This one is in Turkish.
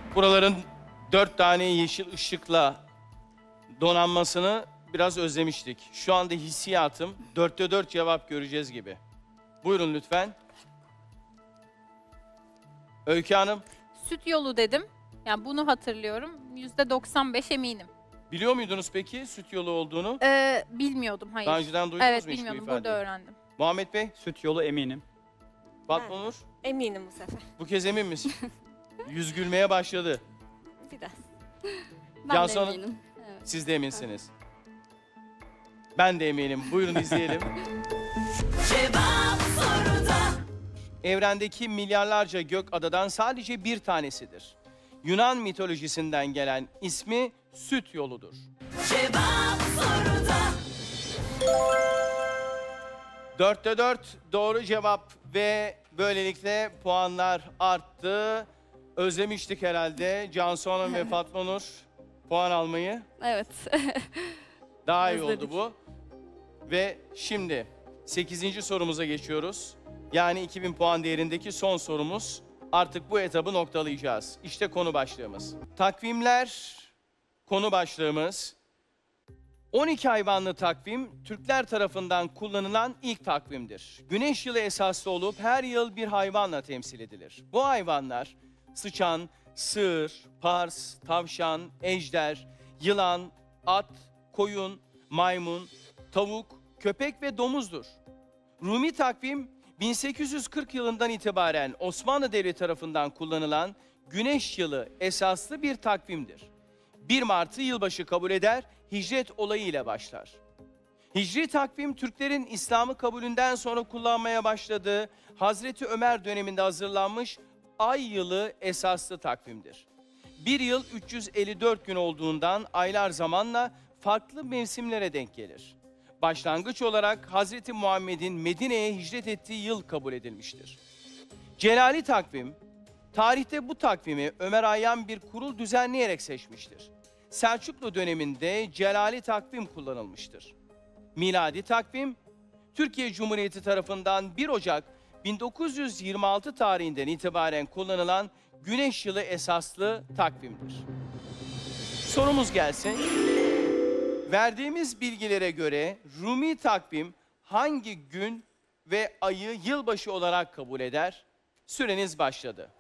Buraların 4 tane yeşil ışıkla donanmasını biraz özlemiştik. Şu anda hissiyatım 4'te 4 cevap göreceğiz gibi. Buyurun lütfen. Öykü Hanım, Süt yolu dedim. Yani bunu hatırlıyorum. %95 eminim. biliyor muydunuz peki süt yolu olduğunu? Bilmiyordum, hayır. Daha önceden duydunuz Evet, mu hiç bu bilmiyordum. ifadeyi? Burada öğrendim. Muhammed Bey, Süt yolu eminim. Fatma Nur, Eminim bu sefer. bu kez emin misin? Yüz gülmeye başladı. Biraz. Ben Cansu de Hanım, eminim. Evet. siz de eminsiniz. Ben de eminim. Buyurun izleyelim. Evrendeki milyarlarca gök adadan sadece bir tanesidir. Yunan mitolojisinden gelen ismi süt yoludur. Dörtte 4 doğru cevap ve böylelikle puanlar arttı. Özlemiştik herhalde Cansu Hanım ve Fatma Nur puan almayı. Evet. Daha iyi Özledik. oldu bu. Ve şimdi 8. sorumuza geçiyoruz. Yani 2000 puan değerindeki son sorumuz. Artık bu etabı noktalayacağız. İşte konu başlığımız. Takvimler konu başlığımız. 12 hayvanlı takvim Türkler tarafından kullanılan ilk takvimdir. Güneş yılı esaslı olup her yıl bir hayvanla temsil edilir. Bu hayvanlar sıçan, sığır, pars, tavşan, ejder, yılan, at, koyun, maymun, tavuk, köpek ve domuzdur. Rumi takvim 1840 yılından itibaren Osmanlı Devleti tarafından kullanılan güneş yılı esaslı bir takvimdir. 1 Mart'ı yılbaşı kabul eder, hicret olayı ile başlar. Hicri takvim Türklerin İslam'ı kabulünden sonra kullanmaya başladığı Hazreti Ömer döneminde hazırlanmış ay yılı esaslı takvimdir. Bir yıl 354 gün olduğundan aylar zamanla farklı mevsimlere denk gelir. Başlangıç olarak Hazreti Muhammed'in Medine'ye hicret ettiği yıl kabul edilmiştir. Celali takvim, tarihte bu takvimi Ömer Hayyam bir kurul düzenleyerek seçmiştir. Selçuklu döneminde Celali takvim kullanılmıştır. Miladi takvim, Türkiye Cumhuriyeti tarafından 1 Ocak 1926 tarihinden itibaren kullanılan güneş yılı esaslı takvimdir. Sorumuz gelsin. Verdiğimiz bilgilere göre Rumi takvim hangi gün ve ayı yılbaşı olarak kabul eder? Süreniz başladı.